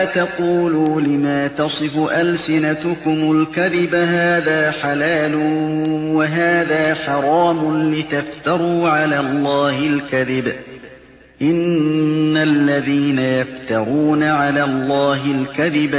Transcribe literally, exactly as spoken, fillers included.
تقولوا لما تصف ألسنتكم الكذب هذا حلال وهذا حرام لتفتروا على الله الكذب إن الذين يفترون على الله الكذب